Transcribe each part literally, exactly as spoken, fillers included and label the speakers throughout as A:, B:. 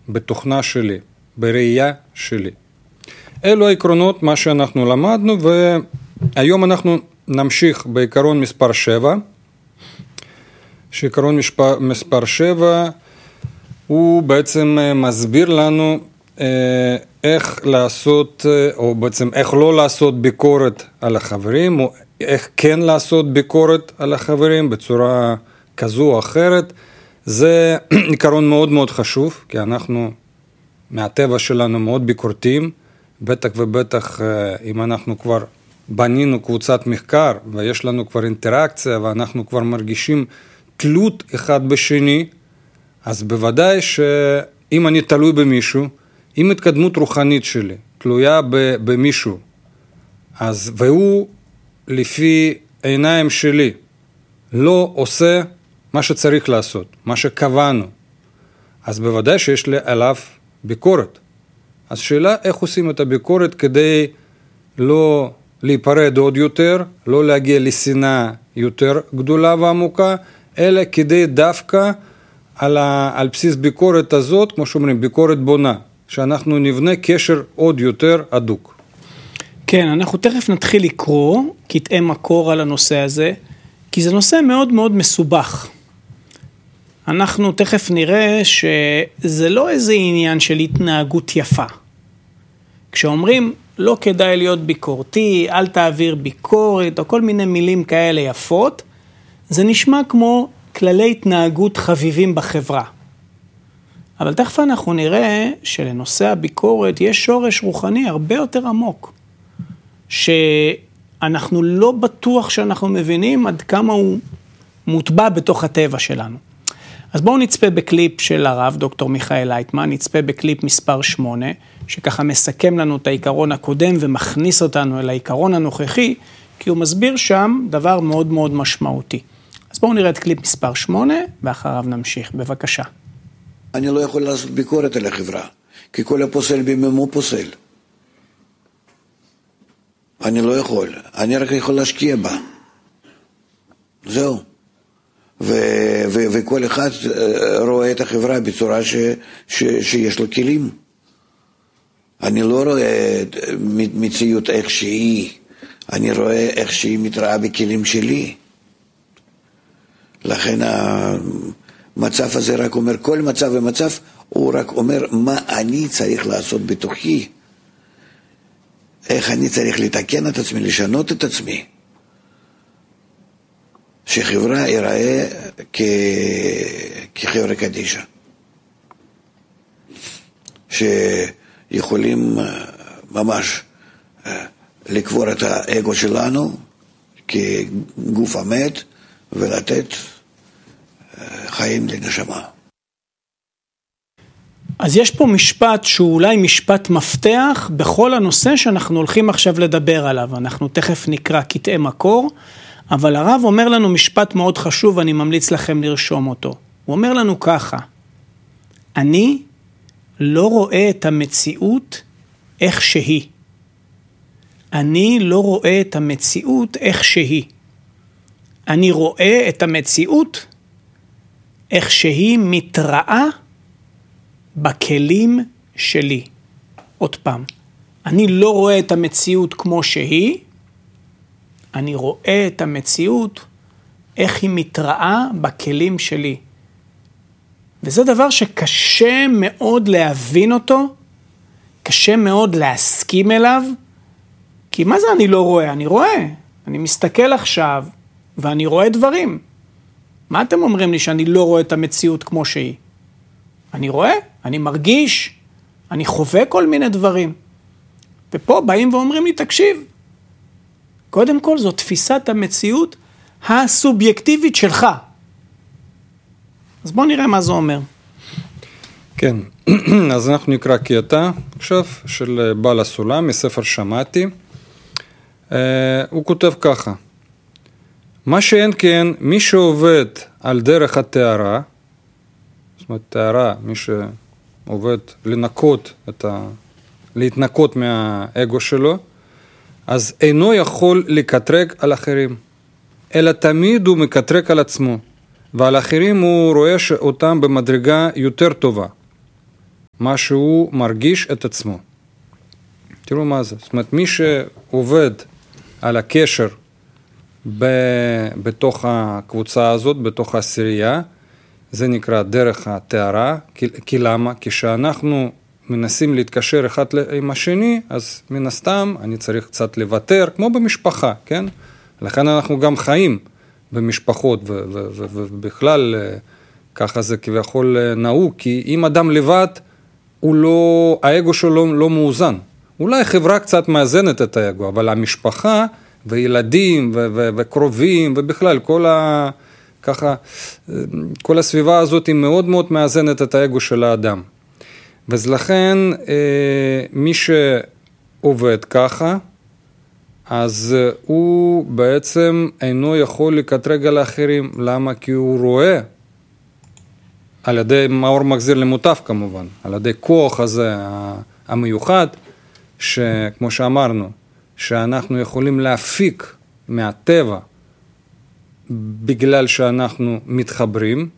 A: בתוכנה שלי, בראייה שלי. אלו העקרונות מה שאנחנו למדנו, והיום אנחנו נמשיך בעיקרון מספר שבע, שעקרון מספר, מספר שבע הוא בעצם מסביר לנו איך לעשות, או בעצם איך לא לעשות ביקורת על החברים, או איך כן לעשות ביקורת על החברים בצורה כזו או אחרת. זה עיקרון מאוד מאוד חשוב, כי אנחנו מהטבע שלנו מאוד ביקורתיים, בטח ובטח אם אנחנו כבר בנינו קבוצת מחקר, ויש לנו כבר אינטראקציה, ואנחנו כבר מרגישים תלות אחד בשני, אז בוודאי שאם אני תלוי במישהו, אם התקדמות רוחנית שלי תלויה במישהו, אז והוא לפי עיניים שלי לא עושה מה שצריך לעשות, מה שקבענו, אז בוודאי שיש לי עליו ביקורת. אז שאלה איך עושים את הביקורת כדי לא להיפרד עוד יותר, לא להגיע לשנאה יותר גדולה ועמוקה, אלא כדי דווקא על, ה, על בסיס ביקורת הזאת, כמו שאומרים, ביקורת בונה, שאנחנו נבנה קשר עוד יותר הדוק.
B: כן, אנחנו תכף נתחיל לקרוא קטעי מקור על הנושא הזה, כי זה נושא מאוד מאוד מסובך. אנחנו תכף נראה שזה לא איזה עניין של התנהגות יפה. כשאומרים לא כדאי להיות ביקורתי, אל תעביר ביקורת, או כל מיני מילים כאלה יפות, זה נשמע כמו כללי התנהגות חביבים בחברה. אבל תכף אנחנו נראה שלנושא הביקורת יש שורש רוחני הרבה יותר עמוק, שאנחנו לא בטוח שאנחנו מבינים עד כמה הוא מוטבע בתוך הטבע שלנו. אז בואו נצפה בקליפ של הרב דוקטור מיכאל לייטמן, נצפה בקליפ מספר שמונה, שככה מסכם לנו את העיקרון הקודם ומכניס אותנו אל העיקרון הנוכחי, כי הוא מסביר שם דבר מאוד מאוד משמעותי. אז בואו נראה את קליפ מספר שמונה, ואחריו נמשיך. בבקשה.
C: אני לא יכול לעשות ביקורת על החברה, כי כל הפוסל בממו פוסל. אני לא יכול, אני רק יכול להשקיע בה. זהו. ו- ו- וכל אחד רואה את החברה בצורה ש- ש- שיש לו כלים. אני לא רואה מציאות איך שהיא, אני רואה איך שהיא מתראה בכלים שלי. לכן המצב הזה רק אומר, כל מצב ומצב הוא רק אומר מה אני צריך לעשות בתוכי, איך אני צריך לתקן את עצמי, לשנות את עצמי, שחברה ייראה כ... כחברה קדישה, שיכולים ממש לקבור את האגו שלנו כגוף המת ולתת חיים לנשמה.
B: אז יש פה משפט שהוא אולי משפט מפתח בכל הנושא שאנחנו הולכים עכשיו לדבר עליו. אנחנו תכף נקרא קטעי מקור, אבל הרב אומר לנו משפט מאוד חשוב, אני ממליץ לכם לרשום אותו. הוא אומר לנו ככה, אני לא רואה את המציאות איך שהיא. אני לא רואה את המציאות איך שהיא. אני רואה את המציאות איך שהיא מתראה בכלים שלי. עוד פעם, אני לא רואה את המציאות כמו שהיא, אני רואה את המציאות איך היא מתראה בכלים שלי. וזה דבר שקשה מאוד להבין אותו, קשה מאוד להסכים אליו, כי מה זה אני לא רואה? אני רואה, אני מסתכל עכשיו ואני רואה דברים. מה אתם אומרים לי שאני לא רואה את המציאות כמו שהיא? אני רואה, אני מרגיש, אני חווה כל מיני דברים. ופה באים ואומרים לי, תקשיב, קודם כל זו תפיסת המציאות הסובייקטיבית שלך. אז בוא נראה מה זה אומר.
A: כן, אז אנחנו נקרא קטע עכשיו של בעל הסולם מספר שמעתי. הוא כותב ככה, מה שאין כן, מי שעובד על דרך התארה, זאת אומרת, תארה, מי שעובד לנקות את ה... להתנקות מהאגו שלו, אז אינו יכול לקטרק על אחרים, אלא תמיד הוא מקטרק על עצמו, ועל אחרים הוא רואה אותם במדרגה יותר טובה. מה שהוא מרגיש את עצמו. תראו מה זה. זאת אומרת, מי שעובד על הקשר ב, בתוך הקבוצה הזאת, בתוך העשירייה, זה נקרא דרך התארה. כי, כי למה? כי שאנחנו מנסים להתקשר אחד עם השני, אז מן הסתם אני צריך קצת לוותר, כמו במשפחה, כן? לכן אנחנו גם חיים במשפחות, ו- ו- ו- ובכלל ככה זה כביכול נהוג, כי אם אדם לבד, הוא לא, האגו שלו לא מאוזן. אולי חברה קצת מאזנת את האגו, אבל המשפחה וילדים ו- ו- וקרובים, ובכלל כל ה... ככה, כל הסביבה הזאת היא מאוד מאוד מאזנת את האגו של האדם. ולכן מי שעובד ככה, אז הוא בעצם אינו יכול לקטרג על האחרים. למה? כי הוא רואה, על ידי מאור מחזיר למוטף כמובן, על ידי כוח הזה המיוחד, שכמו שאמרנו, שאנחנו יכולים להפיק מהטבע, בגלל שאנחנו מתחברים,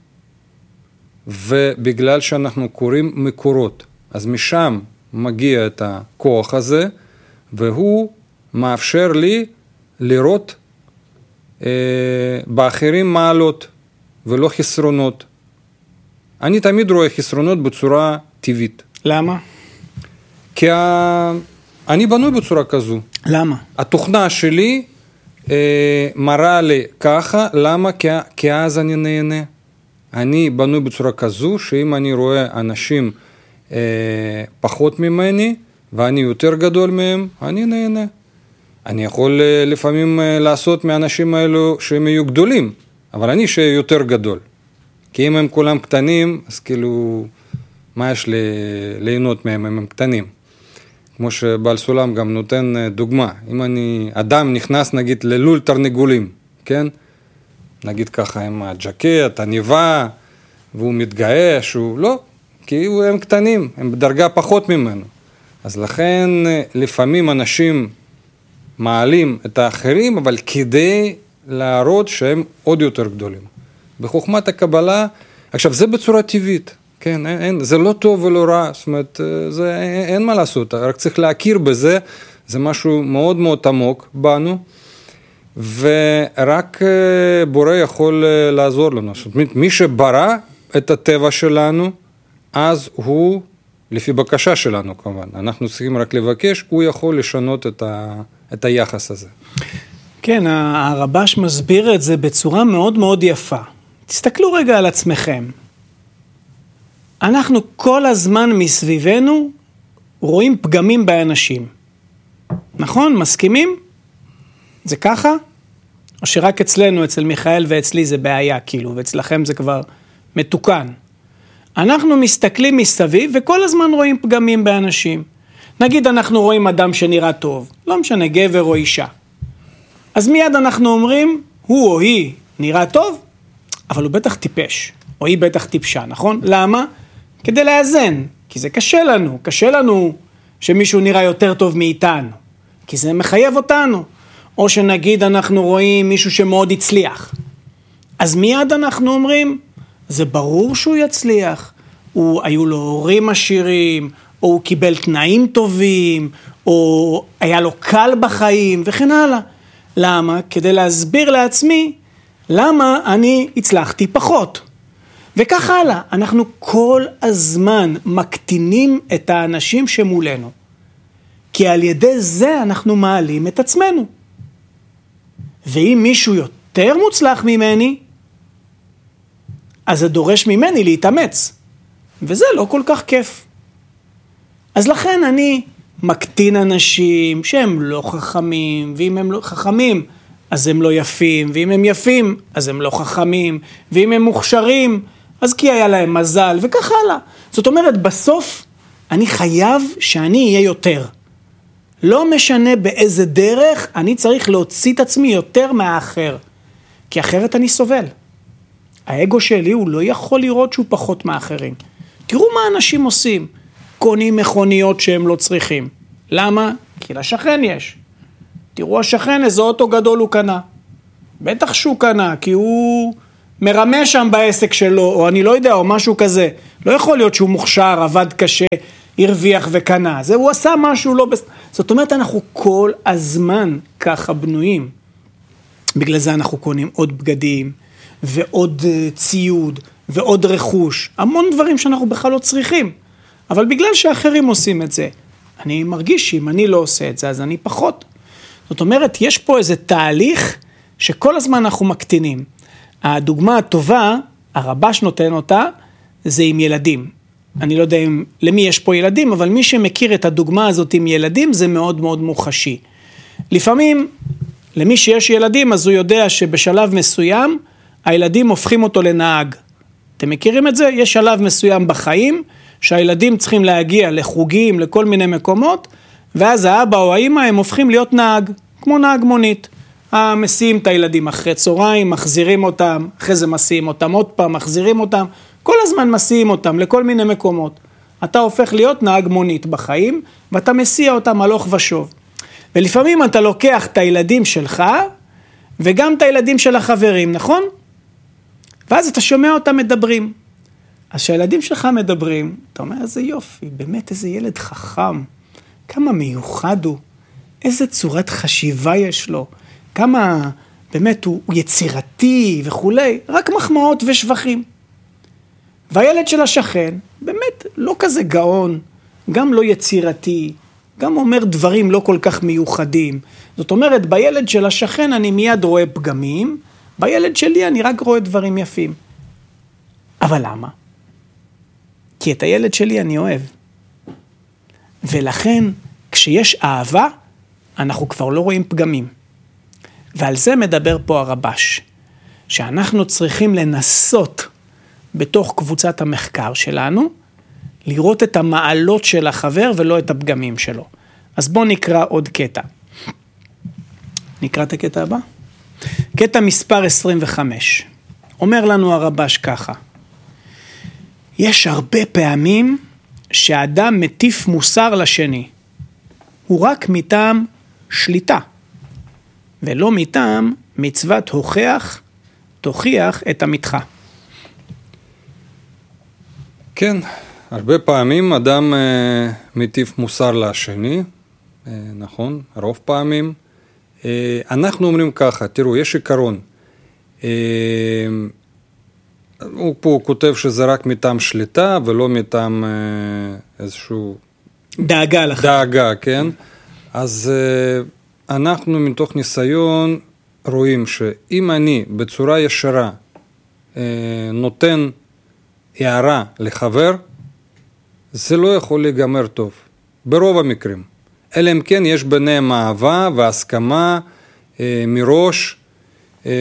A: ובגלל שאנחנו קוראים מקורות. אז משם מגיע את הכוח הזה, והוא מאפשר לי לראות אה, באחרים מעלות, ולא חסרונות. אני תמיד רואה חסרונות בצורה טבעית.
B: למה?
A: כי ה... אני בנוי בצורה כזו.
B: למה?
A: התוכנה שלי אה, מראה לי ככה, למה? כי, כי אז אני נהנה. אני בנוי בצורה כזו, שאם אני רואה אנשים אה, פחות ממני, ואני יותר גדול מהם, אני נהנה. אני יכול אה, לפעמים אה, לעשות מאנשים האלו שהם יהיו גדולים, אבל אני שיהיה יותר גדול. כי אם הם כולם קטנים, אז כאילו, מה יש לי ליהנות מהם אם הם קטנים? כמו שבעל סולם גם נותן דוגמה. אם אני, אדם נכנס נגיד ללול תרנגולים, כן? נגיד ככה עם הג'קט, עניבה, והוא מתגאה שהוא לא, כי הם קטנים, הם בדרגה פחות ממנו. אז לכן לפעמים אנשים מעלים את האחרים, אבל כדי להראות שהם עוד יותר גדולים. בחוכמת הקבלה, עכשיו זה בצורה טבעית, כן, אין, אין, זה לא טוב ולא רע, זאת אומרת, זה, אין, אין מה לעשות, רק צריך להכיר בזה, זה משהו מאוד מאוד עמוק בנו, ורק בורא יכול לעזור לנו. זאת אומרת, מי שברא את הטבע שלנו, אז הוא, לפי בקשה שלנו כמובן, אנחנו צריכים רק לבקש, הוא יכול לשנות את, ה, את היחס הזה.
B: כן, הרבש מסביר את זה בצורה מאוד מאוד יפה. תסתכלו רגע על עצמכם. אנחנו כל הזמן מסביבנו רואים פגמים באנשים. נכון? מסכימים? זה ככה? או שרק אצלנו, אצל מיכאל ואצלי זה בעיה, כאילו, ואצלכם זה כבר מתוקן. אנחנו מסתכלים מסביב וכל הזמן רואים פגמים באנשים. נגיד אנחנו רואים אדם שנראה טוב, לא משנה גבר או אישה. אז מיד אנחנו אומרים, הוא או היא נראה טוב, אבל הוא בטח טיפש, או היא בטח טיפשה, נכון? למה? כדי לאזן, כי זה קשה לנו, קשה לנו שמישהו נראה יותר טוב מאיתנו, כי זה מחייב אותנו. או שנגיד אנחנו רואים מישהו שמאוד הצליח, אז מיד אנחנו אומרים, זה ברור שהוא יצליח, הוא, היו לו הורים עשירים, או הוא קיבל תנאים טובים, או היה לו קל בחיים, וכן הלאה. למה? כדי להסביר לעצמי, למה אני הצלחתי פחות. וכך הלאה, אנחנו כל הזמן מקטינים את האנשים שמולנו, כי על ידי זה אנחנו מעלים את עצמנו. ואם מישהו יותר מוצלח ממני, אז זה דורש ממני להתאמץ, וזה לא כל כך כיף. אז לכן אני מקטין אנשים שהם לא חכמים, ואם הם לא חכמים, אז הם לא יפים, ואם הם יפים, אז הם לא חכמים, ואם הם מוכשרים, אז כי היה להם מזל, וכך הלאה. זאת אומרת, בסוף אני חייב שאני אהיה יותר. לא משנה באיזה דרך, אני צריך להוציא את עצמי יותר מהאחר, כי אחרת אני סובל. האגו שלי הוא לא יכול לראות שהוא פחות מאחרים. תראו מה אנשים עושים. קונים מכוניות שהם לא צריכים. למה? כי לשכן יש. תראו השכן, איזה אוטו גדול הוא קנה. בטח שהוא קנה, כי הוא מרמה שם בעסק שלו, או אני לא יודע, או משהו כזה. לא יכול להיות שהוא מוכשר, עבד קשה, הרוויח וקנה. זה הוא עשה משהו לא בסדר. זאת אומרת, אנחנו כל הזמן ככה בנויים. בגלל זה אנחנו קונים עוד בגדים, ועוד ציוד, ועוד רכוש. המון דברים שאנחנו בכלל לא צריכים. אבל בגלל שאחרים עושים את זה, אני מרגיש שאם אני לא עושה את זה, אז אני פחות. זאת אומרת, יש פה איזה תהליך שכל הזמן אנחנו מקטינים. הדוגמה הטובה, הרבש נותן אותה, זה עם ילדים. אני לא יודע אם, למי יש פה ילדים, אבל מי שמכיר את הדוגמה הזאת עם ילדים, זה מאוד מאוד מוחשי. לפעמים, למי שיש ילדים, אז הוא יודע שבשלב מסוים, הילדים הופכים אותו לנהג. אתם מכירים את זה? יש שלב מסוים בחיים, שהילדים צריכים להגיע לחוגים, לכל מיני מקומות, ואז האבא או האמא הם הופכים להיות נהג, כמו נהג מונית. מסיעים את הילדים אחרי צהריים, מחזירים אותם, אחרי זה מסיעים אותם עוד פעם, מחזירים אותם, כל הזמן מסיעים אותם לכל מיני מקומות. אתה הופך להיות נהג מונית בחיים, ואתה מסיע אותם הלוך ושוב. ולפעמים אתה לוקח את הילדים שלך, וגם את הילדים של החברים, נכון? ואז אתה שומע אותם מדברים. אז שהילדים שלך מדברים, אתה אומר, איזה יופי, באמת איזה ילד חכם, כמה מיוחד הוא, איזה צורת חשיבה יש לו, כמה באמת הוא, הוא יצירתי וכולי, רק מחמאות ושבחים. והילד של השכן, באמת לא כזה גאון, גם לא יצירתי, גם אומר דברים לא כל כך מיוחדים. זאת אומרת, בילד של השכן אני מיד רואה פגמים, בילד שלי אני רק רואה דברים יפים. אבל למה? כי את הילד שלי אני אוהב. ולכן, כשיש אהבה, אנחנו כבר לא רואים פגמים. ועל זה מדבר פה הרבש, שאנחנו צריכים לנסות בתוך קבוצת המחקר שלנו, לראות את המעלות של החבר ולא את הפגמים שלו. אז בואו נקרא עוד קטע. נקרא את הקטע הבא? קטע מספר עשרים וחמש. אומר לנו הרבש ככה, יש הרבה פעמים שהאדם מטיף מוסר לשני. הוא רק מטעם שליטה, ולא מטעם מצוות הוכח, תוכיח את עמיתך.
A: כן, הרבה פעמים אדם אה, מטיף מוסר לשני, אה, נכון, רוב פעמים. אה, אנחנו אומרים ככה, תראו, יש עיקרון. אה, הוא פה הוא כותב שזה רק מטעם שליטה, ולא מטעם אה, איזשהו...
B: דאגה לך.
A: דאגה, כן. אז אה, אנחנו מתוך ניסיון רואים שאם אני בצורה ישרה אה, נותן הערה לחבר, זה לא יכול להיגמר טוב, ברוב המקרים. אלא אם כן יש ביניהם אהבה והסכמה אה, מראש, אה,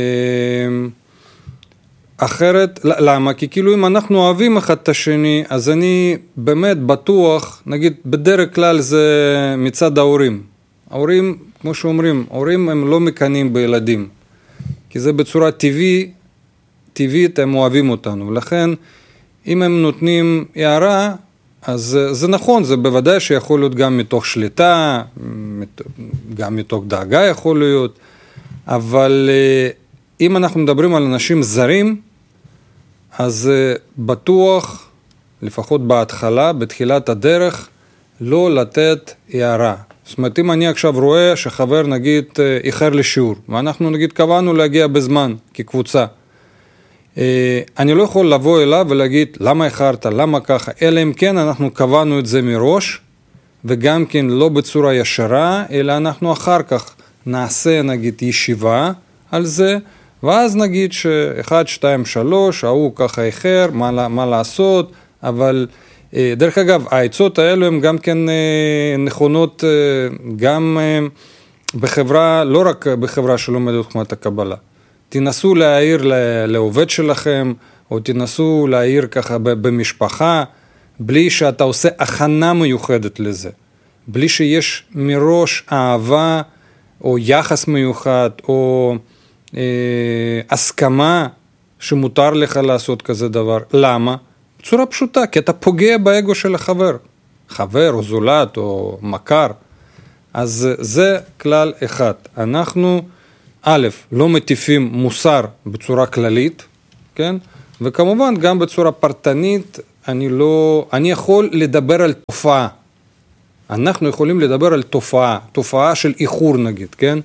A: אחרת, למה? כי כאילו אם אנחנו אוהבים אחד את השני, אז אני באמת בטוח, נגיד בדרך כלל זה מצד ההורים. ההורים, כמו שאומרים, ההורים הם לא מקנאים בילדים, כי זה בצורה טבעית, טבעית הם אוהבים אותנו, ולכן אם הם נותנים הערה, אז זה נכון, זה בוודאי שיכול להיות גם מתוך שליטה, גם מתוך דאגה יכול להיות, אבל אם אנחנו מדברים על אנשים זרים, אז בטוח, לפחות בהתחלה, בתחילת הדרך, לא לתת הערה. זאת אומרת, אם אני עכשיו רואה שחבר נגיד איחר לשיעור, ואנחנו נגיד קבענו להגיע בזמן כקבוצה, אני לא יכול לבוא אליו ולהגיד למה איחרת, למה ככה, אלא אם כן אנחנו קבענו את זה מראש, וגם כן לא בצורה ישרה, אלא אנחנו אחר כך נעשה נגיד ישיבה על זה, ואז נגיד שאחד, שתיים, שלוש, ההוא ככה איחר, מה, מה לעשות, אבל דרך אגב, העצות האלו הן גם כן נכונות גם בחברה, לא רק בחברה שלומדת חוכמת הקבלה. תנסו להעיר לעובד שלכם, או תנסו להעיר ככה במשפחה, בלי שאתה עושה הכנה מיוחדת לזה. בלי שיש מראש אהבה, או יחס מיוחד, או אה, הסכמה שמותר לך לעשות כזה דבר. למה? בצורה פשוטה, כי אתה פוגע באגו של החבר. חבר, או זולת, או מכר. אז זה כלל אחד. אנחנו... א', לא מטיפים מוסר בצורה כללית, כן? וכמובן, גם בצורה פרטנית, אני לא, אני יכול לדבר על תופעה. אנחנו יכולים לדבר על תופעה, תופעה של איחור נגיד, כן?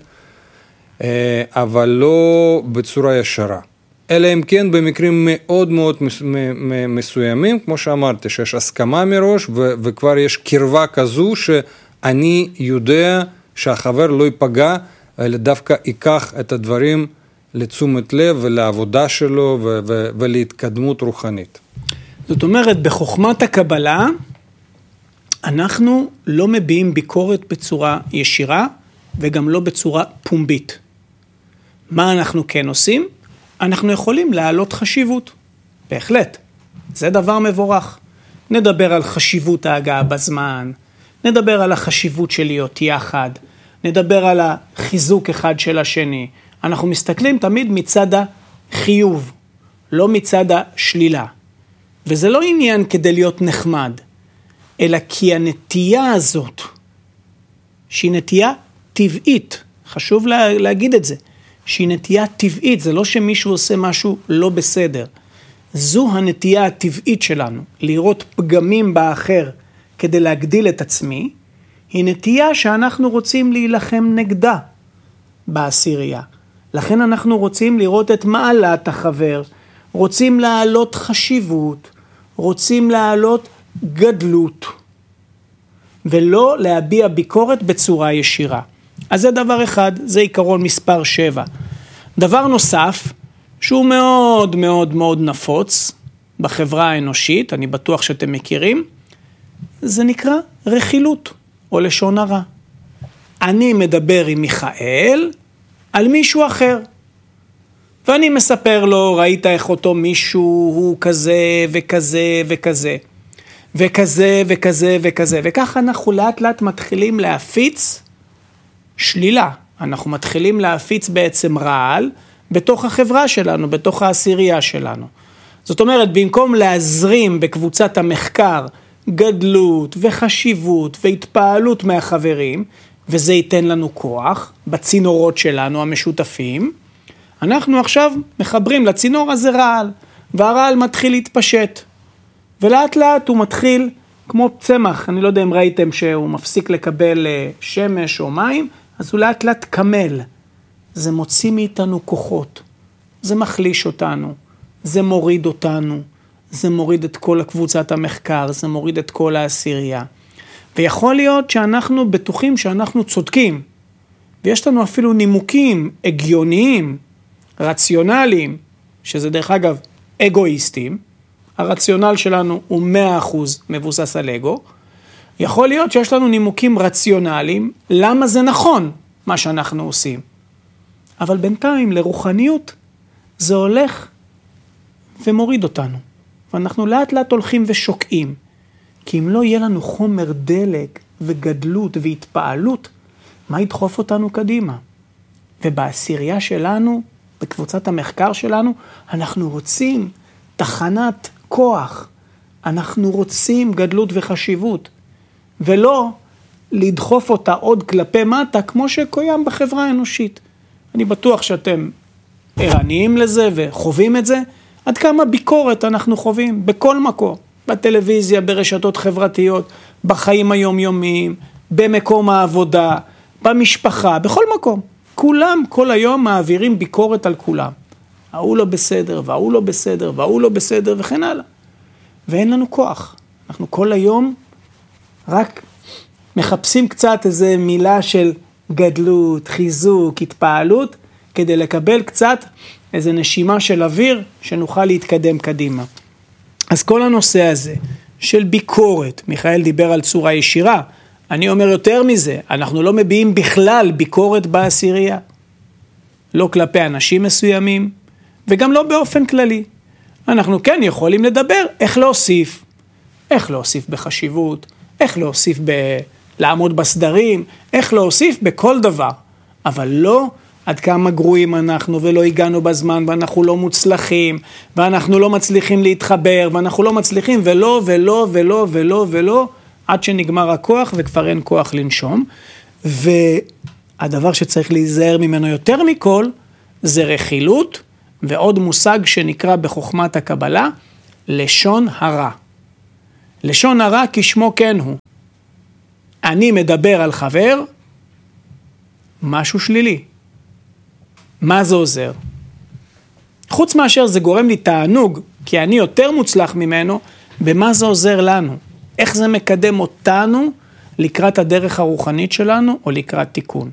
A: אבל לא בצורה ישרה. אלא אם כן במקרים מאוד מאוד מסוימים, כמו שאמרתי, שיש הסכמה מראש, ו- וכבר יש קרבה כזו שאני יודע שהחבר לא ייפגע, אלא דווקא ייקח את הדברים לתשומת לב ולעבודה שלו ו- ו- ולהתקדמות רוחנית.
B: זאת אומרת, בחוכמת הקבלה, אנחנו לא מביעים ביקורת בצורה ישירה, וגם לא בצורה פומבית. מה אנחנו כן עושים? אנחנו יכולים להעלות חשיבות. בהחלט. זה דבר מבורך. נדבר על חשיבות ההגעה בזמן, נדבר על החשיבות של להיות יחד, נדבר על החיזוק אחד של השני. אנחנו מסתכלים תמיד מצד החיוב, לא מצד השלילה. וזה לא עניין כדי להיות נחמד, אלא כי הנטייה הזאת, שהיא נטייה טבעית, חשוב לה, להגיד את זה, שהיא נטייה טבעית, זה לא שמישהו עושה משהו לא בסדר. זו הנטייה הטבעית שלנו, לראות פגמים באחר כדי להגדיל את עצמי, היא נטייה שאנחנו רוצים להילחם נגדה בעשירייה. לכן אנחנו רוצים לראות את מעלת החבר, רוצים להעלות חשיבות, רוצים להעלות גדלות, ולא להביע ביקורת בצורה ישירה. אז זה דבר אחד, זה עיקרון מספר שבע. דבר נוסף, שהוא מאוד מאוד מאוד נפוץ בחברה האנושית, אני בטוח שאתם מכירים, זה נקרא רכילות או לשון הרע. אני מדבר עם מיכאל על מישהו אחר, ואני מספר לו, ראית איך אותו מישהו הוא כזה וכזה וכזה, וכזה וכזה וכזה, וככה אנחנו לאט לאט מתחילים להפיץ שלילה, אנחנו מתחילים להפיץ בעצם רעל בתוך החברה שלנו, בתוך העשירייה שלנו. זאת אומרת, במקום להזרים בקבוצת המחקר גדלות וחשיבות והתפעלות מהחברים, וזה ייתן לנו כוח בצינורות שלנו המשותפים, אנחנו עכשיו מחברים לצינור הזה רעל, והרעל מתחיל להתפשט, ולאט לאט הוא מתחיל כמו צמח, אני לא יודע אם ראיתם שהוא מפסיק לקבל שמש או מים, אז הוא לאט לאט קמל, זה מוציא מאיתנו כוחות, זה מחליש אותנו, זה מוריד אותנו, זה מוריד את כל קבוצת המחקר, זה מוריד את כל העשירייה. ויכול להיות שאנחנו בטוחים שאנחנו צודקים, ויש לנו אפילו נימוקים הגיוניים, רציונליים, שזה דרך אגב אגואיסטים, הרציונל שלנו הוא מאה אחוז מבוסס על אגו, יכול להיות שיש לנו נימוקים רציונליים, למה זה נכון מה שאנחנו עושים. אבל בינתיים לרוחניות זה הולך ומוריד אותנו. ואנחנו לאט לאט הולכים ושוקעים. כי אם לא יהיה לנו חומר דלק וגדלות והתפעלות, מה ידחוף אותנו קדימה? ובעשירייה שלנו, בקבוצת המחקר שלנו, אנחנו רוצים תחנת כוח. אנחנו רוצים גדלות וחשיבות. ולא לדחוף אותה עוד כלפי מטה, כמו שקוים בחברה האנושית. אני בטוח שאתם ערניים לזה וחווים את זה. עד כמה ביקורת אנחנו חווים בכל מקום. בטלוויזיה, ברשתות חברתיות, בחיים היומיומיים, במקום העבודה, במשפחה, בכל מקום. כולם כל היום מעבירים ביקורת על כולם. ההוא לא בסדר, וההוא לא בסדר, וההוא לא בסדר, וכן הלאה. ואין לנו כוח. אנחנו כל היום רק מחפשים קצת איזה מילה של גדלות, חיזוק, התפעלות, כדי לקבל קצת איזה נשימה של אוויר, שנוכל להתקדם קדימה. אז כל הנושא הזה של ביקורת, מיכאל דיבר על צורה ישירה, אני אומר יותר מזה, אנחנו לא מביעים בכלל ביקורת בעשירייה. לא כלפי אנשים מסוימים, וגם לא באופן כללי. אנחנו כן יכולים לדבר איך להוסיף, איך להוסיף בחשיבות, איך להוסיף ב... לעמוד בסדרים, איך להוסיף בכל דבר. אבל לא עד כמה גרועים אנחנו ולא הגענו בזמן ואנחנו לא מוצלחים, ואנחנו לא מצליחים להתחבר, ואנחנו לא מצליחים ולא ולא ולא ולא ולא, עד שנגמר הכוח וכבר אין כוח לנשום. והדבר שצריך להיזהר ממנו יותר מכל, זה רכילות ועוד מושג שנקרא בחוכמת הקבלה, לשון הרע. לשון הרע כשמו כן הוא. אני מדבר על חבר, משהו שלילי. מה זה עוזר? חוץ מאשר זה גורם לי תענוג, כי אני יותר מוצלח ממנו, במה זה עוזר לנו? איך זה מקדם אותנו לקראת הדרך הרוחנית שלנו, או לקראת תיקון?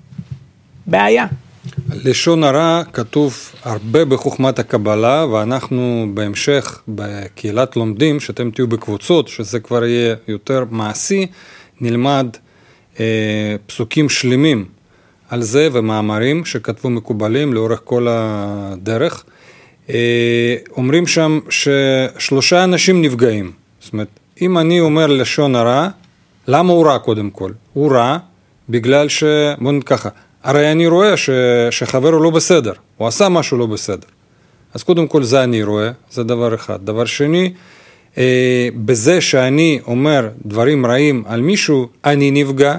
B: בעיה.
A: לשון הרע כתוב הרבה בחוכמת הקבלה, ואנחנו בהמשך בקהילת לומדים, שאתם תהיו בקבוצות, שזה כבר יהיה יותר מעשי, נלמד אה, פסוקים שלמים על זה, ומאמרים שכתבו מקובלים לאורך כל הדרך. אה, אומרים שם ששלושה אנשים נפגעים. זאת אומרת, אם אני אומר לשון הרע, למה הוא רע קודם כל? הוא רע בגלל ש... בוא נגיד ככה, הרי אני רואה ש... שחבר הוא לא בסדר, הוא עשה משהו לא בסדר. אז קודם כל זה אני רואה, זה דבר אחד. דבר שני, אה, בזה שאני אומר דברים רעים על מישהו, אני נפגע,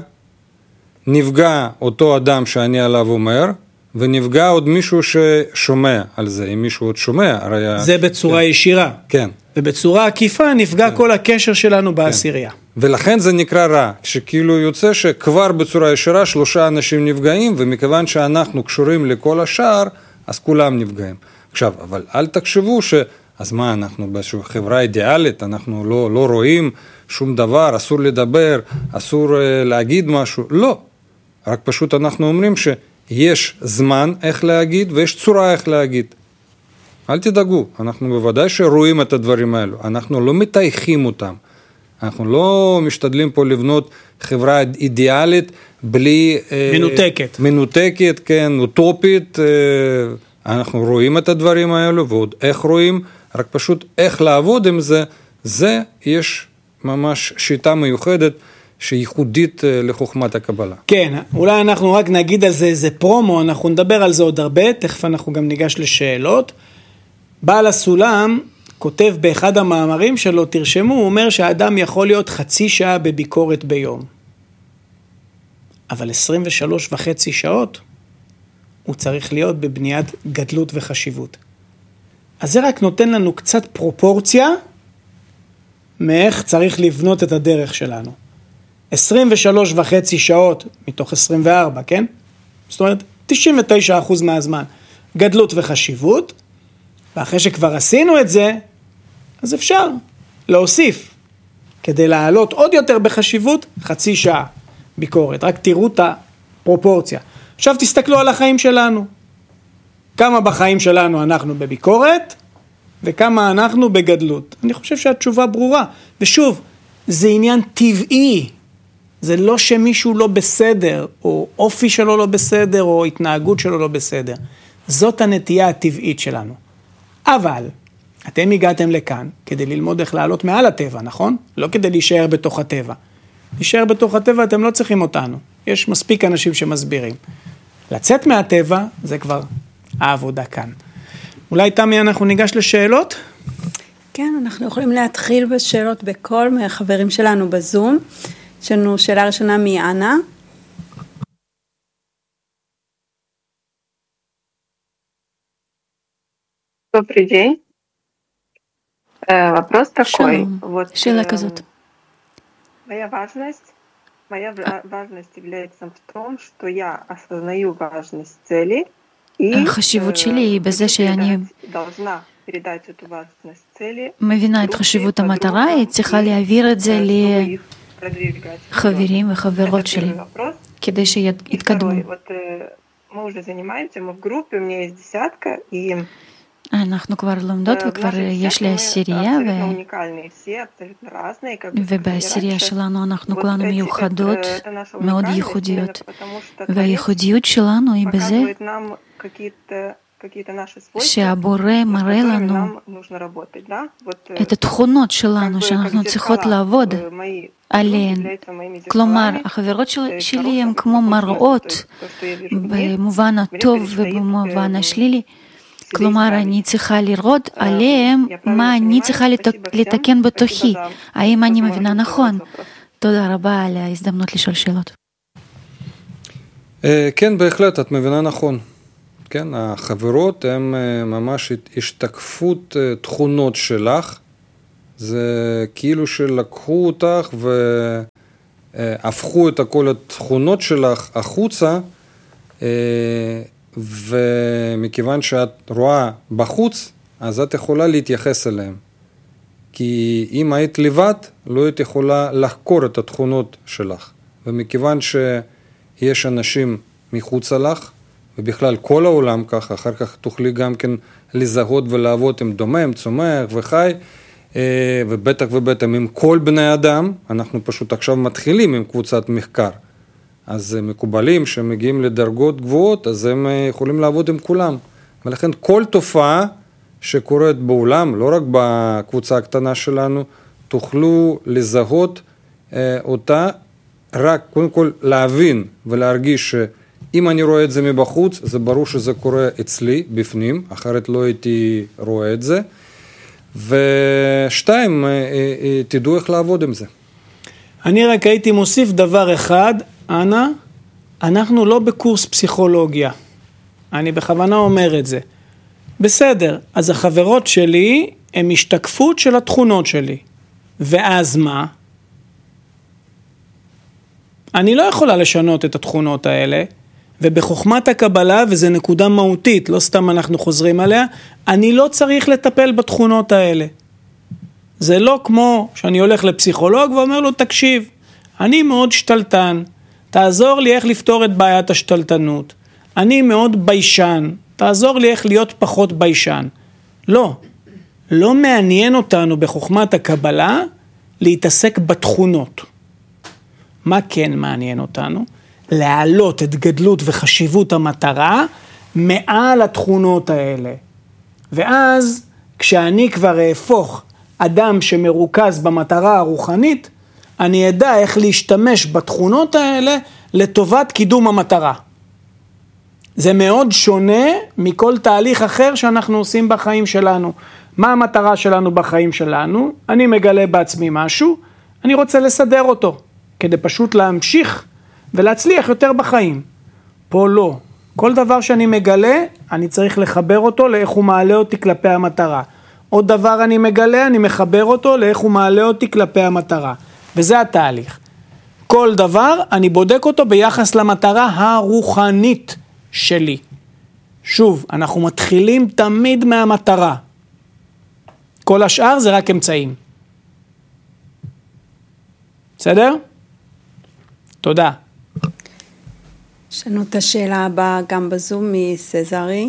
A: נפגע אותו אדם שאני עליו אומר, ונפגע עוד מישהו ששומע על זה, אם מישהו עוד שומע. הרי...
B: זה בצורה כן. ישירה.
A: כן.
B: ובצורה עקיפה נפגע כן. כל הקשר שלנו בעשירייה. כן.
A: ולכן זה נקרא רע, שכאילו יוצא שכבר בצורה ישירה שלושה אנשים נפגעים, ומכיוון שאנחנו קשורים לכל השאר, אז כולם נפגעים. עכשיו, אבל אל תחשבו ש... אז מה, אנחנו באיזושהי חברה אידיאלית, אנחנו לא, לא רואים שום דבר, אסור לדבר, אסור uh, להגיד משהו, לא. רק פשוט אנחנו אומרים שיש זמן איך להגיד, ויש צורה איך להגיד. אל תדאגו, אנחנו בוודאי שרואים את הדברים האלו, אנחנו לא מתייחים אותם. אנחנו לא משתדלים פה לבנות חברה אידיאלית בלי...
B: מנותקת.
A: מנותקת, כן, אוטופית. אנחנו רואים את הדברים האלו, ועוד איך רואים, רק פשוט איך לעבוד עם זה, זה יש ממש שיטה מיוחדת שייחודית לחוכמת הקבלה.
B: כן, אולי אנחנו רק נגיד על זה איזה פרומו, אנחנו נדבר על זה עוד הרבה, תכף אנחנו גם ניגש לשאלות. בעל הסולם כותב באחד המאמרים שלו, תרשמו, הוא אומר שהאדם יכול להיות חצי שעה בביקורת ביום. אבל עשרים ושלוש וחצי שעות הוא צריך להיות בבניית גדלות וחשיבות. אז זה רק נותן לנו קצת פרופורציה מאיך צריך לבנות את הדרך שלנו. עשרים ושלוש וחצי שעות מתוך עשרים וארבע, כן? זאת אומרת, תשעים ותשעה אחוז מהזמן גדלות וחשיבות, ואחרי שכבר עשינו את זה, אז אפשר להוסיף, כדי לעלות עוד יותר בחשיבות, חצי שעה ביקורת. רק תראו את הפרופורציה. עכשיו תסתכלו על החיים שלנו. כמה בחיים שלנו אנחנו בביקורת, וכמה אנחנו בגדלות. אני חושב שהתשובה ברורה. ושוב, זה עניין טבעי. זה לא שמישהו לא בסדר, או אופי שלו לא בסדר, או התנהגות שלו לא בסדר. זאת הנטייה הטבעית שלנו. אבל אתם הגעתם לכאן כדי ללמוד איך לעלות מעל הטבע, נכון? לא כדי להישאר בתוך הטבע. להישאר בתוך הטבע אתם לא צריכים אותנו. יש מספיק אנשים שמסבירים. לצאת מהטבע זה כבר העבודה כאן. אולי תמי אנחנו ניגש לשאלות?
D: כן, אנחנו יכולים להתחיל בשאלות בכל מהחברים שלנו בזום. יש לנו שאלה ראשונה מאנה.
E: Добрый день. Вопрос такой. Вот,
F: שאלה כזאת.
E: моя важность, моя важность является в том, что я осознаю важность цели и
F: החשיבות שלי היא בזה שאני
E: передать эту важность цели.
F: מבינה את חשיבות המטרה, היא צריכה להעביר את זה לחברים וחברות שלי, כדי שיתקדמו.
E: Мы уже занимаемся, мы в группе, у меня есть десятка, и
F: אנחנו כבר לומדות וכבר יש לי עשירייה, ובעשירייה שלנו אנחנו כולנו מיוחדות, מאוד ייחודיות, והייחודיות שלנו היא בזה שהבורא מראה לנו את התכונות שלנו שאנחנו צריכות לעבוד עליהן. כלומר, החברות שלי הן כמו מראות במובן הטוב ובמובן השלילי. כלומר, אני צריכה לראות עליהם מה אני צריכה לתקן בתוכי. האם אני מבינה נכון? תודה רבה על ההזדמנות לשאול שאלות.
A: כן, בהחלט, את מבינה נכון. כן, החברות הן ממש השתקפות תכונות שלך, זה כאילו שלקחו אותך והפכו את כל התכונות שלך החוצה, ומכיוון שאת רואה בחוץ, אז את יכולה להתייחס אליהם. כי אם היית לבד, לא היית יכולה לחקור את התכונות שלך. ומכיוון שיש אנשים מחוץ לך, ובכלל כל העולם ככה, אחר כך תוכלי גם כן לזהות ולעבוד עם דומם, צומח וחי, ובטח ובטח עם כל בני אדם, אנחנו פשוט עכשיו מתחילים עם קבוצת מחקר. אז מקובלים שמגיעים לדרגות גבוהות, אז הם יכולים לעבוד עם כולם. ולכן כל תופעה שקורית בעולם, לא רק בקבוצה הקטנה שלנו, תוכלו לזהות אותה, רק קודם כל להבין ולהרגיש שאם אני רואה את זה מבחוץ, זה ברור שזה קורה אצלי, בפנים, אחרת לא הייתי רואה את זה. ושתיים, תדעו איך לעבוד עם זה.
B: אני רק הייתי מוסיף דבר אחד, אנה, אנחנו לא בקורס פסיכולוגיה. אני בכוונה אומר את זה. בסדר, אז החברות שלי הן השתקפות של התכונות שלי. ואז מה? אני לא יכולה לשנות את התכונות האלה, ובחוכמת הקבלה, וזו נקודה מהותית, לא סתם אנחנו חוזרים עליה, אני לא צריך לטפל בתכונות האלה. זה לא כמו שאני הולך לפסיכולוג ואומר לו, תקשיב, אני מאוד שתלטן, תעזור לי איך לפתור את בעיית השתלטנות. אני מאוד ביישן, תעזור לי איך להיות פחות ביישן. לא, לא מעניין אותנו בחוכמת הקבלה להתעסק בתכונות. מה כן מעניין אותנו? להעלות את גדלות וחשיבות המטרה מעל התכונות האלה. ואז כשאני כבר אהפוך אדם שמרוכז במטרה הרוחנית, אני אדע איך להשתמש בתכונות האלה לטובת קידום המטרה. זה מאוד שונה מכל תהליך אחר שאנחנו עושים בחיים שלנו. מה המטרה שלנו בחיים שלנו? אני מגלה בעצמי משהו, אני רוצה לסדר אותו, כדי פשוט להמשיך ולהצליח יותר בחיים. פה לא. כל דבר שאני מגלה, אני צריך לחבר אותו לאיך הוא מעלה אותי כלפי המטרה. עוד דבר אני מגלה, אני מחבר אותו לאיך הוא מעלה אותי כלפי המטרה. וזה התהליך. כל דבר אני בודק אותו ביחס למטרה הרוחנית שלי. שוב, אנחנו מתחילים תמיד מהמטרה. כל השאר זה רק אמצעים. בסדר? תודה.
D: יש לנו את השאלה הבאה גם בזום מסזרי.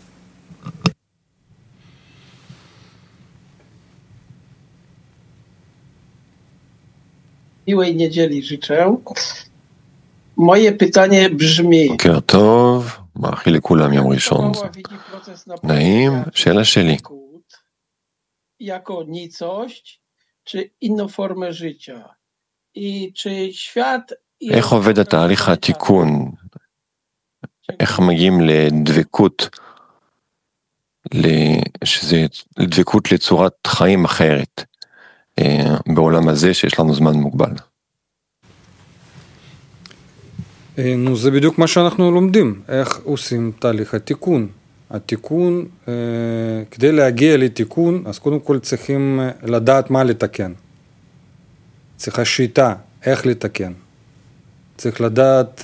G: Miłej niedzieli życzę. Moje pytanie brzmi...
H: בוקר טוב, מאחל לכולם יום ראשון נעים. שאלה שלי,
G: jako nicość czy inną formę życia i czy świat...
H: איך עובד התהליך התיקון? איך מגיעים לדבקות, שזה לדבקות לצורת חיים אחרת בעולם הזה שיש לנו זמן מוגבל?
A: נו, זה בדיוק מה שאנחנו לומדים, איך עושים תהליך התיקון. התיקון, כדי להגיע לתיקון, אז קודם כל צריכים לדעת מה לתקן. צריכה שיטה, איך לתקן. צריך לדעת,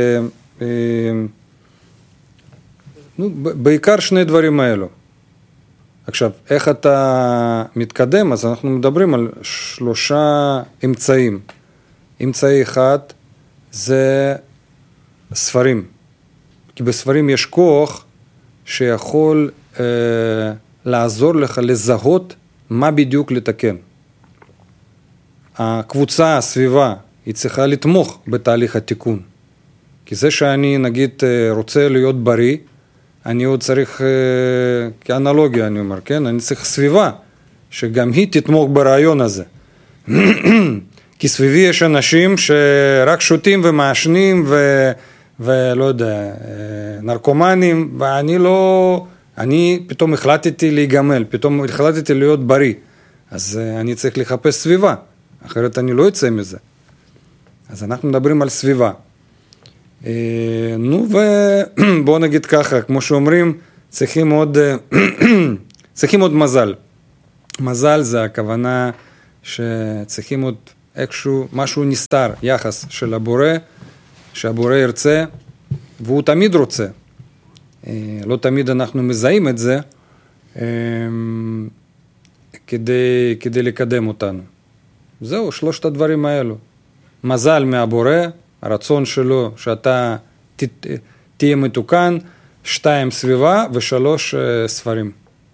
A: נו, בעיקר שני דברים האלו. עכשיו, איך אתה מתקדם? אז אנחנו מדברים על שלושה אמצעים. אמצעי אחד זה ספרים. כי בספרים יש כוח שיכול אה, לעזור לך לזהות מה בדיוק לתקן. הקבוצה, הסביבה, היא צריכה לתמוך בתהליך התיקון. כי זה שאני נגיד רוצה להיות בריא, אני עוד צריך, כאנלוגיה אני אומר, כן? אני צריך סביבה, שגם היא תתמוך ברעיון הזה. כי סביבי יש אנשים שרק שותים ומעשנים ו... ולא יודע, נרקומנים, ואני לא, אני פתאום החלטתי להיגמל, פתאום החלטתי להיות בריא. אז אני צריך לחפש סביבה, אחרת אני לא יוצא מזה. אז אנחנו מדברים על סביבה. נו, ובוא נגיד ככה, כמו שאומרים, צריכים עוד, צריכים עוד מזל. מזל זה הכוונה שצריכים עוד איכשהו, משהו נסתר, יחס של הבורא, שהבורא ירצה, והוא תמיד רוצה. לא תמיד אנחנו מזהים את זה, כדי, כדי לקדם אותנו. זהו, שלושת הדברים האלו. מזל מהבורא, הרצון שלו שאתה ת, תהיה מתוקן, שתיים סביבה ושלוש ספרים.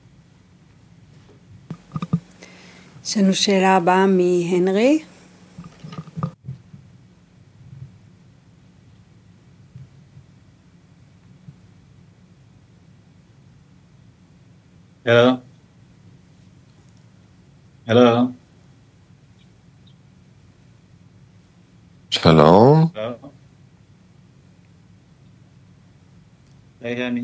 D: יש לנו שאלה הבאה מהנרי.
I: Hello. Hello.
H: שלום.
I: Hello. Hey, honey.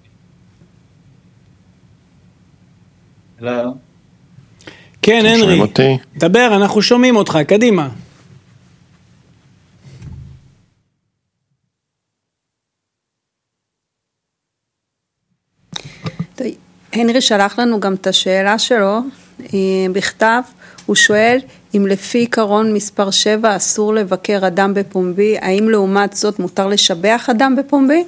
I: Hello.
B: כן,
H: אתם
B: הנרי.
H: שומעים אותי?
B: דבר, אנחנו שומעים אותך, קדימה.
D: הנרי שלח לנו גם את השאלה שלו בכתב, הוא שואל אם לפי עיקרון מספר שבע אסור לבקר אדם בפומבי, האם לעומת זאת מותר לשבח אדם בפומבי?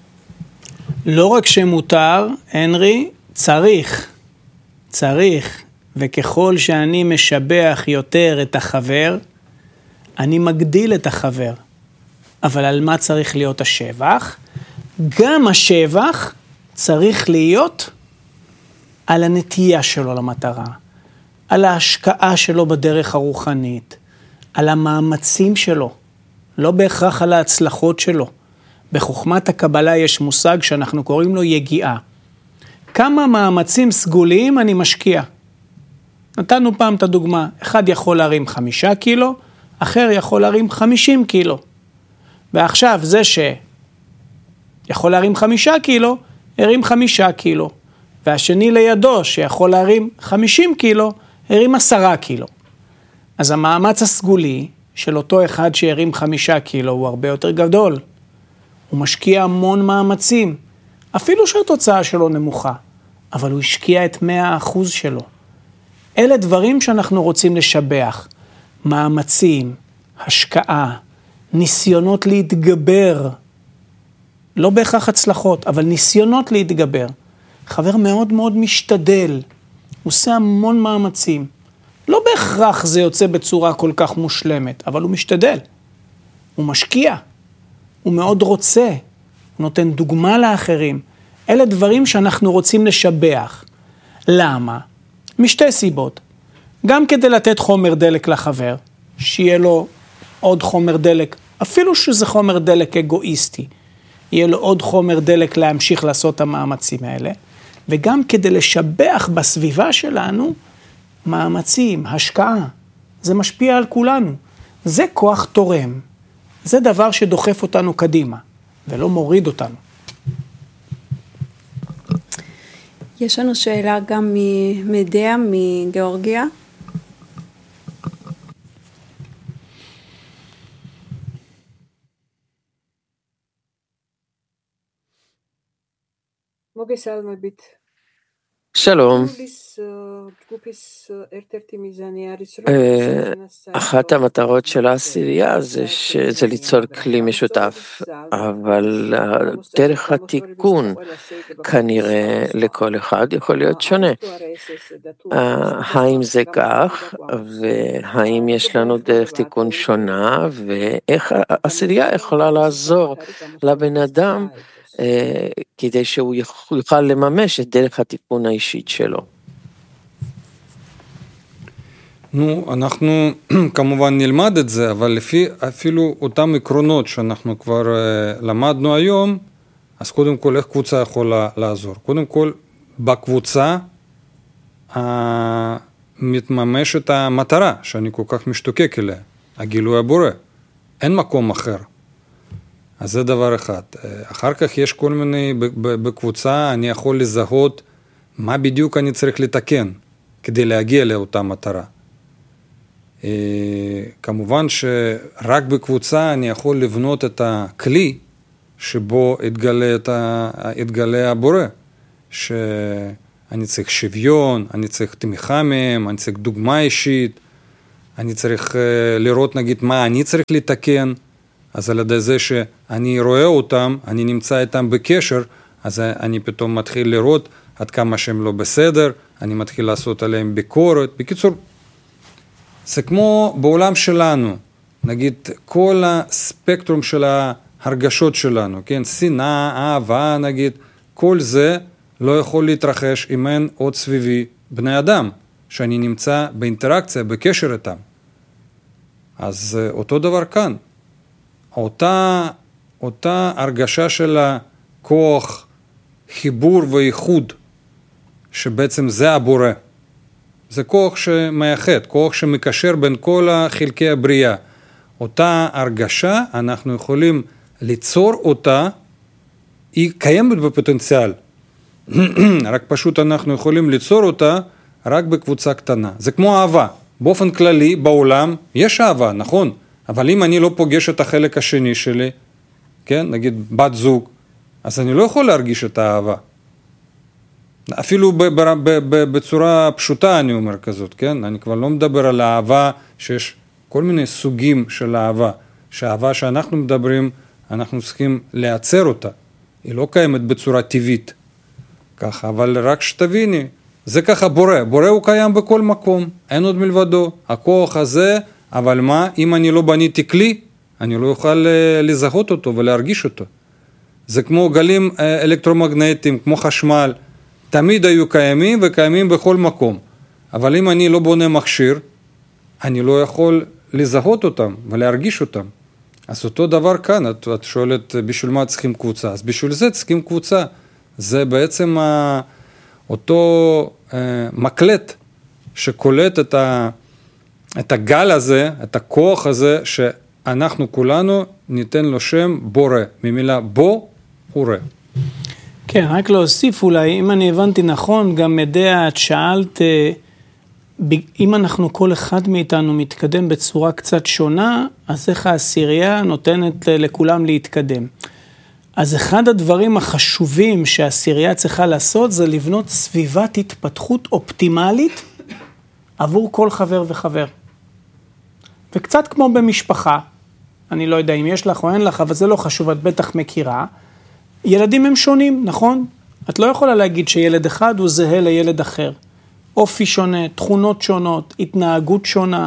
B: לא רק שמותר, הנרי, צריך, צריך, וככל שאני משבח יותר את החבר, אני מגדיל את החבר. אבל על מה צריך להיות השבח? גם השבח צריך להיות על הנטייה שלו למטרה, על ההשקעה שלו בדרך הרוחנית, על המאמצים שלו, לא בהכרח על ההצלחות שלו. בחוכמת הקבלה יש מושג שאנחנו קוראים לו יגיעה. כמה מאמצים סגוליים אני משקיע? נתנו פעם את הדוגמה, אחד יכול להרים חמישה קילו, אחר יכול להרים חמישים קילו. ועכשיו זה שיכול להרים חמישה קילו, הרים חמישה קילו. והשני לידו שיכול להרים חמישים קילו, הרים עשרה קילו. אז המאמץ הסגולי של אותו אחד שהרים חמישה קילו הוא הרבה יותר גדול. הוא משקיע המון מאמצים, אפילו שהתוצאה שלו נמוכה, אבל הוא השקיע את מאה האחוז שלו. אלה דברים שאנחנו רוצים לשבח, מאמצים, השקעה, ניסיונות להתגבר, לא בהכרח הצלחות, אבל ניסיונות להתגבר. חבר מאוד מאוד משתדל, הוא עושה המון מאמצים. לא בהכרח זה יוצא בצורה כל כך מושלמת, אבל הוא משתדל. הוא משקיע, הוא מאוד רוצה, הוא נותן דוגמה לאחרים. אלה דברים שאנחנו רוצים לשבח. למה? משתי סיבות. גם כדי לתת חומר דלק לחבר, שיהיה לו עוד חומר דלק, אפילו שזה חומר דלק אגואיסטי, יהיה לו עוד חומר דלק להמשיך לעשות את המאמצים האלה, וגם כדי לשבח בסביבה שלנו, מאמצים, השקעה, זה משפיע על כולנו. זה כוח תורם. זה דבר שדוחף אותנו קדימה, ולא מוריד אותנו.
D: יש לנו שאלה גם ממדיה, מגיאורגיה.
J: שלום. אחת המטרות של העשירייה זה שזה ליצור כלי משותף, אבל דרך התיקון כנראה לכל אחד יכול להיות שונה. האם זה כך, והאם יש לנו דרך תיקון שונה, ואיך העשירייה יכולה לעזור לבן אדם כדי שהוא יוכל לממש את דרך התיקון האישית שלו.
A: נו, אנחנו כמובן נלמד את זה, אבל לפי אפילו אותם עקרונות שאנחנו כבר למדנו היום, אז קודם כל איך קבוצה יכולה לעזור? קודם כל, בקבוצה מתממשת המטרה שאני כל כך משתוקק אליה, הגילוי הבורא. אין מקום אחר. אז זה דבר אחד. אחר כך יש כל מיני, בקבוצה אני יכול לזהות מה בדיוק אני צריך לתקן כדי להגיע לאותה מטרה. כמובן שרק בקבוצה אני יכול לבנות את הכלי שבו יתגלה, את ה... יתגלה הבורא, שאני צריך שוויון, אני צריך תמיכה מהם, אני צריך דוגמה אישית, אני צריך לראות נגיד מה אני צריך לתקן, אז על ידי זה שאני רואה אותם, אני נמצא איתם בקשר, אז אני פתאום מתחיל לראות עד כמה שהם לא בסדר, אני מתחיל לעשות עליהם ביקורת. בקיצור, זה כמו בעולם שלנו, נגיד כל הספקטרום של ההרגשות שלנו, כן, שנאה, אהבה נגיד, כל זה לא יכול להתרחש אם אין עוד סביבי בני אדם, שאני נמצא באינטראקציה, בקשר איתם. אז אותו דבר כאן, אותה, אותה הרגשה של הכוח, חיבור וייחוד, שבעצם זה הבורא. זה כוח שמייחד, כוח שמקשר בין כל חלקי הבריאה. אותה הרגשה, אנחנו יכולים ליצור אותה, היא קיימת בפוטנציאל. רק פשוט אנחנו יכולים ליצור אותה רק בקבוצה קטנה. זה כמו אהבה. באופן כללי, בעולם, יש אהבה, נכון? אבל אם אני לא פוגש את החלק השני שלי, כן, נגיד בת זוג, אז אני לא יכול להרגיש את האהבה. אפילו בצורה פשוטה אני אומר כזאת, כן? אני כבר לא מדבר על האהבה, שיש כל מיני סוגים של אהבה. שהאהבה שאנחנו מדברים, אנחנו צריכים לייצר אותה. היא לא קיימת בצורה טבעית. ככה, אבל רק שתביני, זה ככה בורא. בורא הוא קיים בכל מקום, אין עוד מלבדו. הכוח הזה, אבל מה? אם אני לא בניתי כלי, אני לא אוכל לזהות אותו ולהרגיש אותו. זה כמו גלים אלקטרומגנטיים, כמו חשמל. תמיד היו קיימים וקיימים בכל מקום. אבל אם אני לא בונה מכשיר, אני לא יכול לזהות אותם ולהרגיש אותם. אז אותו דבר כאן, את, את שואלת בשביל מה צריכים קבוצה? אז בשביל זה צריכים קבוצה. זה בעצם ה, אותו אה, מקלט שקולט את, ה, את הגל הזה, את הכוח הזה, שאנחנו כולנו ניתן לו שם בורא. ממילה בו הוא רא.
B: כן, רק להוסיף אולי, אם אני הבנתי נכון, גם מדע, את שאלת, אם אנחנו כל אחד מאיתנו מתקדם בצורה קצת שונה, אז איך העשירייה נותנת לכולם להתקדם. אז אחד הדברים החשובים שהעשירייה צריכה לעשות, זה לבנות סביבת התפתחות אופטימלית עבור כל חבר וחבר. וקצת כמו במשפחה, אני לא יודע אם יש לך או אין לך, אבל זה לא חשוב, את בטח מכירה, ילדים הם שונים, נכון? את לא יכולה להגיד שילד אחד הוא זהה לילד אחר. אופי שונה, תכונות שונות, התנהגות שונה,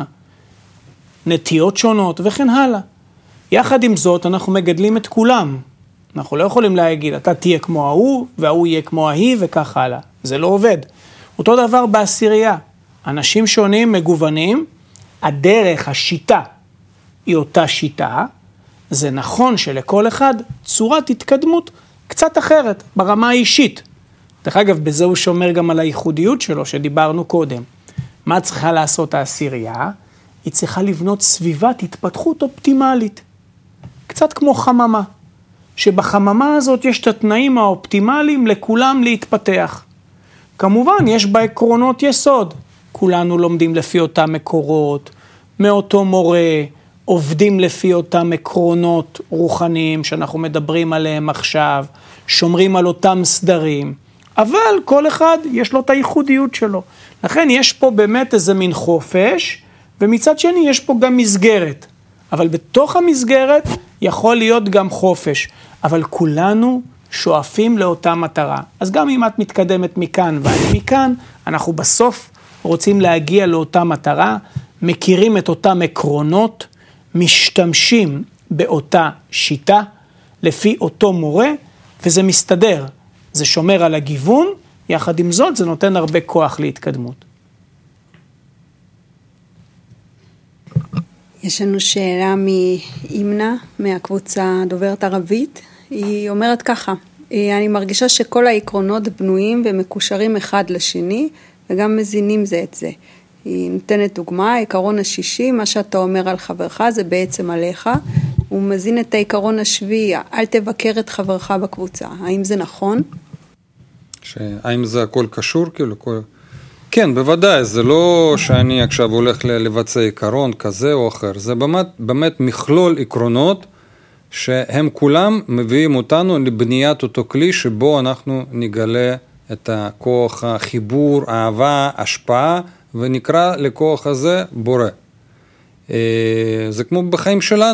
B: נטיות שונות וכן הלאה. יחד עם זאת, אנחנו מגדלים את כולם. אנחנו לא יכולים להגיד, אתה תהיה כמו ההוא, וההוא יהיה כמו ההיא וכך הלאה. זה לא עובד. אותו דבר בעשירייה. אנשים שונים, מגוונים, הדרך, השיטה, היא אותה שיטה. זה נכון שלכל אחד צורת התקדמות קצת אחרת, ברמה האישית. דרך אגב, בזה הוא שומר גם על הייחודיות שלו, שדיברנו קודם. מה צריכה לעשות העשירייה? היא צריכה לבנות סביבת התפתחות אופטימלית. קצת כמו חממה. שבחממה הזאת יש את התנאים האופטימליים לכולם להתפתח. כמובן, יש בה עקרונות יסוד. כולנו לומדים לפי אותם מקורות, מאותו מורה, עובדים לפי אותם עקרונות רוחניים שאנחנו מדברים עליהם עכשיו, שומרים על אותם סדרים, אבל כל אחד יש לו את הייחודיות שלו. לכן יש פה באמת איזה מין חופש, ומצד שני יש פה גם מסגרת. אבל בתוך המסגרת יכול להיות גם חופש. אבל כולנו שואפים לאותה מטרה. אז גם אם את מתקדמת מכאן ואני מכאן, אנחנו בסוף רוצים להגיע לאותה מטרה, מכירים את אותם עקרונות, משתמשים באותה שיטה, לפי אותו מורה, וזה מסתדר. זה שומר על הגיוון, יחד עם זאת זה נותן הרבה כוח להתקדמות.
D: יש לנו שאלה מאימנה, מהקבוצה דוברת ערבית. היא אומרת ככה, אני מרגישה שכל העקרונות בנויים ומקושרים אחד לשני, וגם מזינים זה את זה. היא נותנת דוגמה, העיקרון השישי, מה שאתה אומר על חברך זה בעצם עליך, הוא מזין את העיקרון השביעי, אל תבקר את חברך בקבוצה. האם זה נכון?
A: האם זה הכל קשור? כאילו, כל... כן, בוודאי, זה לא שאני עכשיו הולך לבצע עיקרון כזה או אחר, זה באמת, באמת מכלול עקרונות שהם כולם מביאים אותנו לבניית אותו כלי שבו אנחנו נגלה את הכוח החיבור, אהבה, השפעה, ונקרא לכוח הזה בורא. זה כמו בחיים שלנו.